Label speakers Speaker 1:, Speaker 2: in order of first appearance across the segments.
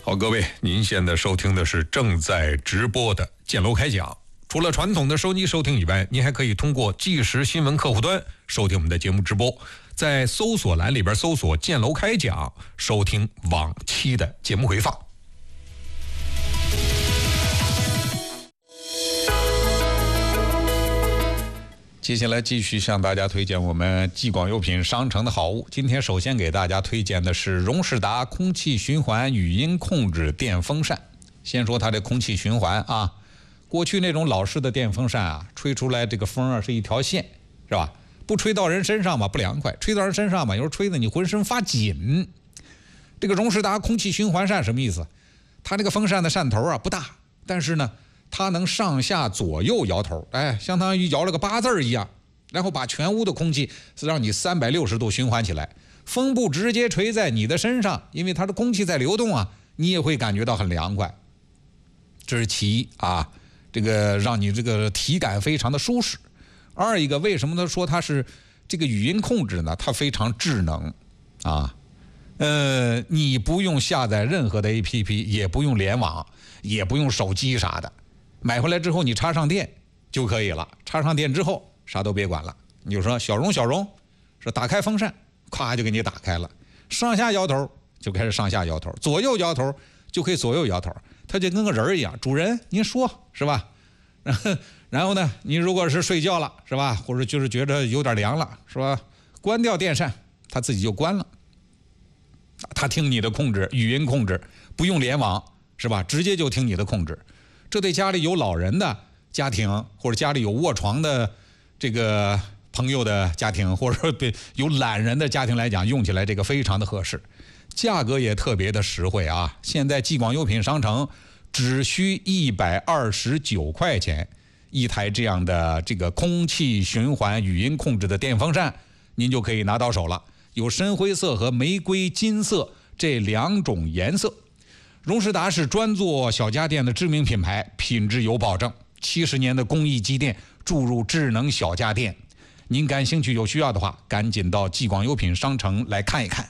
Speaker 1: 好，各位，您现在收听的是正在直播的建楼开讲。除了传统的收机收听以外，您还可以通过即时新闻客户端收听我们的节目直播，在搜索栏里边搜索建楼开讲，收听往期的节目回放。接下来继续向大家推荐我们继广优品商城的好物。今天首先给大家推荐的是荣仕达空气循环语音控制电风扇。先说它的空气循环啊，过去那种老式的电风扇啊，吹出来这个风啊是一条线，是吧？不吹到人身上嘛不凉快，吹到人身上嘛有时候吹得你浑身发紧。这个荣仕达空气循环扇什么意思？它这个风扇的扇头啊不大，但是呢它能上下左右摇头，相当于摇了个8字一样，然后把全屋的空气让你360度循环起来，风不直接吹在你的身上，因为它的空气在流动啊，你也会感觉到很凉快。这是其一啊，这个让你这个体感非常的舒适。二一个，为什么他说它是这个语音控制呢？它非常智能啊，你不用下载任何的 APP， 也不用联网，也不用手机啥的。买回来之后你插上电就可以了，插上电之后啥都别管了，你就说小荣说打开风扇，咵就给你打开了，上下摇头就开始上下摇头，左右摇头就可以左右摇头，它就跟个人一样，主人您说是吧？然后呢你如果是睡觉了是吧，或者就是觉得有点凉了是吧，关掉电扇它自己就关了，它听你的控制，语音控制，不用联网是吧，直接就听你的控制。这对家里有老人的家庭，或者家里有卧床的这个朋友的家庭，或者说有懒人的家庭来讲，用起来这个非常的合适，价格也特别的实惠啊！现在继广优品商城只需129块钱一台这样的这个空气循环语音控制的电风扇，您就可以拿到手了。有深灰色和玫瑰金色这2种颜色。荣仕达是专做小家电的知名品牌，品质有保证，70年的工艺积淀注入智能小家电。您感兴趣有需要的话，赶紧到继广优品商城来看一看。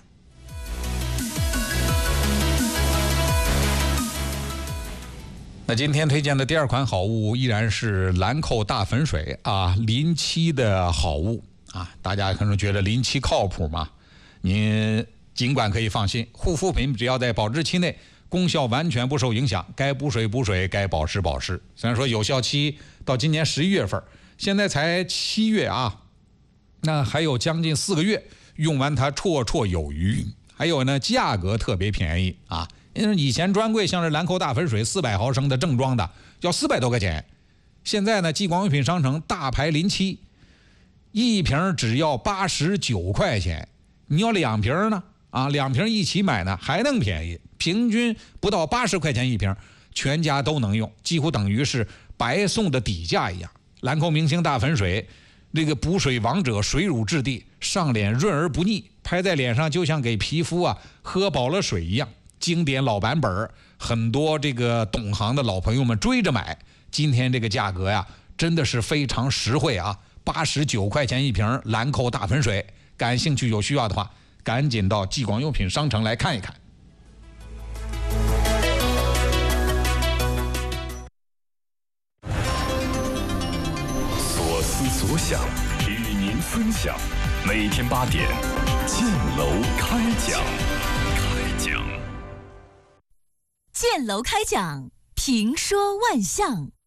Speaker 1: 那今天推荐的第2款好物依然是兰蔻大粉水啊，临期的好物啊，大家可能觉得临期靠谱嘛，您尽管可以放心，护肤品只要在保质期内功效完全不受影响，该补水补水，该保湿保湿。虽然说有效期到今年11月份，现在才7月啊，那还有将近4个月，用完它绰绰有余。还有呢，价格特别便宜啊，因为以前专柜像是兰蔻大粉水400毫升的正装的要400多块钱，现在呢，继广优品商城大牌临期，一瓶只要89块钱，你要2瓶呢？啊，2瓶一起买呢，还能便宜，平均不到80块钱一瓶，全家都能用，几乎等于是白送的底价一样。兰蔻明星大粉水，这个补水王者，水乳质地，上脸润而不腻，拍在脸上就像给皮肤啊喝饱了水一样。经典老版本，很多这个懂行的老朋友们追着买。今天这个价格呀，真的是非常实惠啊，89块钱一瓶兰蔻大粉水。感兴趣有需要的话，赶紧到继广优品商城来看一看。
Speaker 2: 所思所想，与您分享。每天8点，建楼开讲。
Speaker 3: 建楼开讲，评说万象。